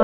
moi.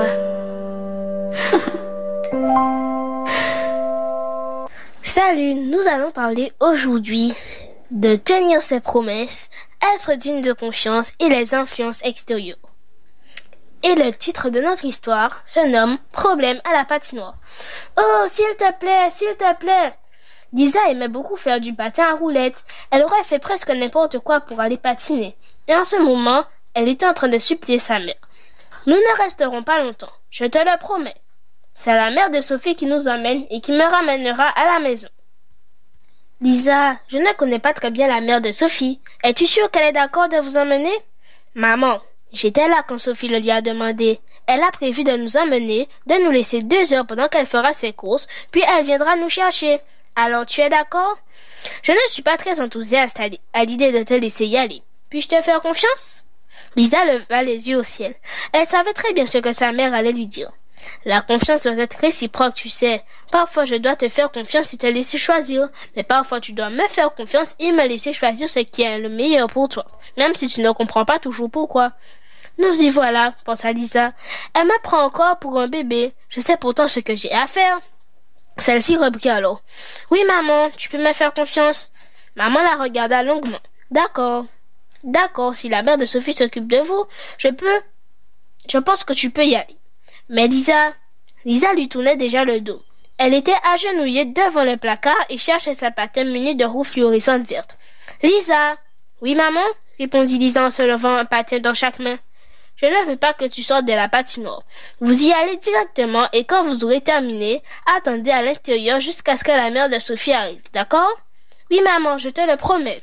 Salut, nous allons parler aujourd'hui de tenir ses promesses, être digne de confiance et les influences extérieures. Et le titre de notre histoire se nomme « Problème à la patinoire ». Oh, s'il te plaît. Lisa aimait beaucoup faire du patin à roulettes. Elle aurait fait presque n'importe quoi pour aller patiner. Et en ce moment, elle était en train de supplier sa mère. Nous ne resterons pas longtemps, je te le promets. C'est la mère de Sophie qui nous emmène et qui me ramènera à la maison. Lisa, je ne connais pas très bien la mère de Sophie. Es-tu sûre qu'elle est d'accord de vous emmener? Maman, j'étais là quand Sophie le lui a demandé. Elle a prévu de nous emmener, de nous laisser 2 heures pendant qu'elle fera ses courses, puis elle viendra nous chercher. Alors tu es d'accord? Je ne suis pas très enthousiaste à l'idée de te laisser y aller. Puis-je te faire confiance? Lisa leva les yeux au ciel. Elle savait très bien ce que sa mère allait lui dire. La confiance doit être réciproque, tu sais. Parfois, je dois te faire confiance et te laisser choisir. Mais parfois, tu dois me faire confiance et me laisser choisir ce qui est le meilleur pour toi. Même si tu ne comprends pas toujours pourquoi. Nous y voilà, pensa Lisa. Elle me prend encore pour un bébé. Je sais pourtant ce que j'ai à faire. Celle-ci reprit alors. Oui, maman, tu peux me faire confiance. Maman la regarda longuement. D'accord, si la mère de Sophie s'occupe de vous, je pense que tu peux y aller. Mais Lisa lui tournait déjà le dos. Elle était agenouillée devant le placard et cherchait sa patin munie de roues fluorescentes vertes. Lisa! Oui, maman? Répondit Lisa en se levant un patin dans chaque main. Je ne veux pas que tu sortes de la patinoire. Vous y allez directement et quand vous aurez terminé, attendez à l'intérieur jusqu'à ce que la mère de Sophie arrive, d'accord? Oui, maman, je te le promets.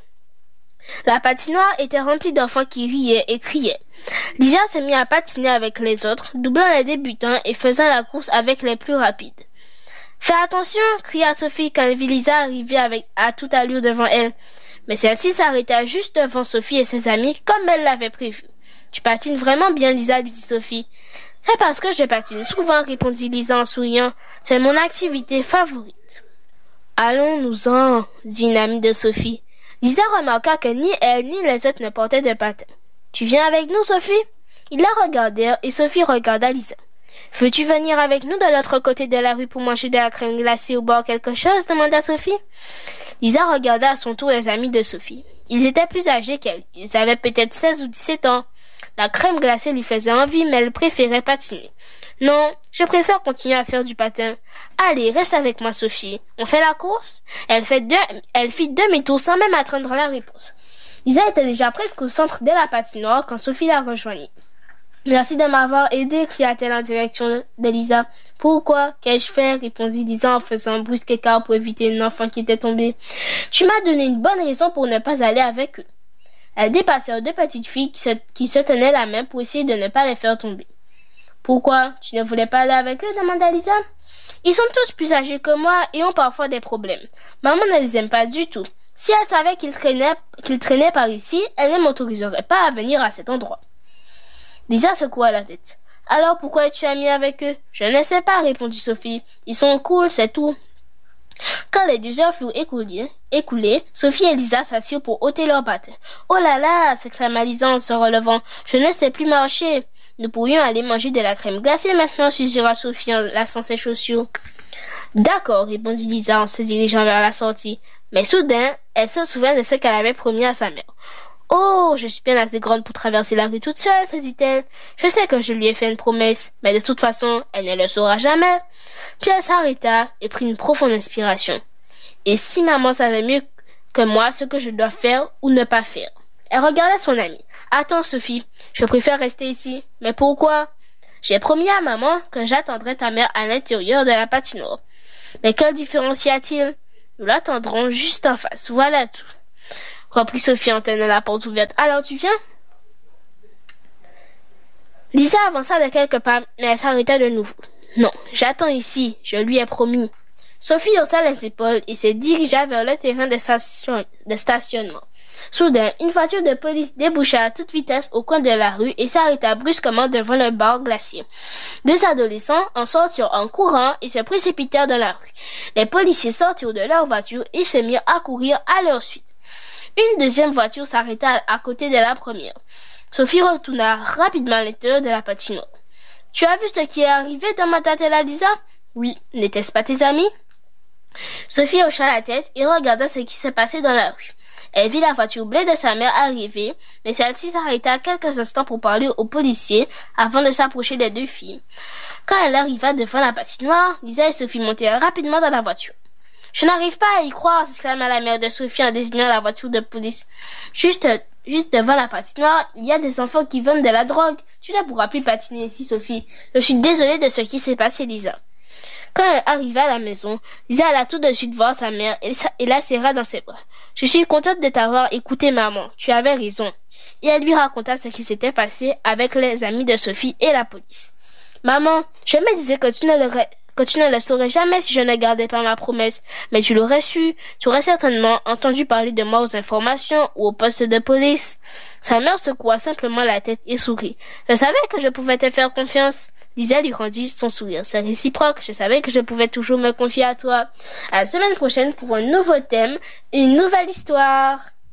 La patinoire était remplie d'enfants qui riaient et criaient. Lisa se mit à patiner avec les autres, doublant les débutants et faisant la course avec les plus rapides. Fais attention, cria Sophie quand elle vit Lisa arriver à toute allure devant elle. Mais celle-ci s'arrêta juste devant Sophie et ses amis comme elle l'avait prévu. Tu patines vraiment bien, Lisa, lui dit Sophie. C'est parce que je patine souvent, répondit Lisa en souriant. C'est mon activité favorite. Allons-nous-en, dit une amie de Sophie. Lisa remarqua que ni elle ni les autres ne portaient de patins. Tu viens avec nous, Sophie? Ils la regardèrent et Sophie regarda Lisa. Veux-tu venir avec nous de l'autre côté de la rue pour manger de la crème glacée ou boire quelque chose? Demanda Sophie. Lisa regarda à son tour les amis de Sophie. Ils étaient plus âgés qu'elle. Ils avaient peut-être 16 ou 17 ans. La crème glacée lui faisait envie, mais elle préférait patiner. Non, je préfère continuer à faire du patin. Allez, reste avec moi, Sophie. On fait la course? Elle fit demi-tour sans même attendre la réponse. Lisa était déjà presque au centre de la patinoire quand Sophie la rejoignit. Merci de m'avoir aidé, cria-t-elle en direction de Lisa. Pourquoi? Qu'ai-je fait? Répondit Lisa en faisant un brusque écart pour éviter un enfant qui était tombé. Tu m'as donné une bonne raison pour ne pas aller avec eux. Elles dépassèrent 2 petites filles qui se tenaient la main pour essayer de ne pas les faire tomber. Pourquoi? Tu ne voulais pas aller avec eux? Demanda Lisa. Ils sont tous plus âgés que moi et ont parfois des problèmes. Maman ne les aime pas du tout. Si elle savait qu'ils traînaient par ici, elle ne m'autoriserait pas à venir à cet endroit. Lisa secoua la tête. Alors pourquoi es-tu amie avec eux? Je ne sais pas, répondit Sophie. Ils sont cool, c'est tout. Quand les 2 heures furent écoulées, Sophie et Lisa s'assirent pour ôter leurs pattes. Oh là là, s'exclama Lisa en se relevant. Je ne sais plus marcher. Nous pourrions aller manger de la crème glacée maintenant, suggéra Sophie en laçant ses chaussures. D'accord, répondit Lisa en se dirigeant vers la sortie. Mais soudain, elle se souvint de ce qu'elle avait promis à sa mère. Oh, je suis bien assez grande pour traverser la rue toute seule, se dit-elle. Je sais que je lui ai fait une promesse, mais de toute façon, elle ne le saura jamais. Puis elle s'arrêta et prit une profonde inspiration. Et si maman savait mieux que moi ce que je dois faire ou ne pas faire? Elle regardait son amie. Attends, Sophie, je préfère rester ici. Mais pourquoi? J'ai promis à maman que j'attendrais ta mère à l'intérieur de la patinoire. Mais quelle différence y a-t-il? Nous l'attendrons juste en face, voilà tout. Reprit Sophie en tenant la porte ouverte. Alors tu viens? Lisa avança de quelques pas, mais elle s'arrêta de nouveau. Non, j'attends ici, je lui ai promis. Sophie haussa les épaules et se dirigea vers le terrain de stationnement. Soudain, une voiture de police déboucha à toute vitesse au coin de la rue et s'arrêta brusquement devant le bar glacier. 2 adolescents en sortirent en courant et se précipitèrent dans la rue. Les policiers sortirent de leur voiture et se mirent à courir à leur suite. Une 2e voiture s'arrêta à côté de la première. Sophie retourna rapidement à l'intérieur de la patinoire. Tu as vu ce qui est arrivé? Demanda-t-elle à Lisa. Oui, n'était-ce pas tes amis? Sophie hocha la tête et regarda ce qui se passait dans la rue. Elle vit la voiture bleue de sa mère arriver, mais celle-ci s'arrêta quelques instants pour parler aux policiers avant de s'approcher des deux filles. Quand elle arriva devant la patinoire, Lisa et Sophie montèrent rapidement dans la voiture. « Je n'arrive pas à y croire !» s'exclama la mère de Sophie en désignant la voiture de police. Juste devant la patinoire, il y a des enfants qui vendent de la drogue. Tu ne pourras plus patiner ici, Sophie. Je suis désolée de ce qui s'est passé, Lisa. Quand elle arriva à la maison, Lisa alla tout de suite voir sa mère et la serra dans ses bras. « Je suis contente de t'avoir écouté, maman. Tu avais raison. » Et elle lui raconta ce qui s'était passé avec les amis de Sophie et la police. « Maman, je me disais que tu ne le saurais jamais si je ne gardais pas ma promesse. Mais tu l'aurais su. Tu aurais certainement entendu parler de moi aux informations ou au poste de police. » Sa mère secoua simplement la tête et sourit. « Je savais que je pouvais te faire confiance. » Lisa lui rendit son sourire. C'est réciproque. Je savais que je pouvais toujours me confier à toi. À la semaine prochaine pour un nouveau thème, une nouvelle histoire.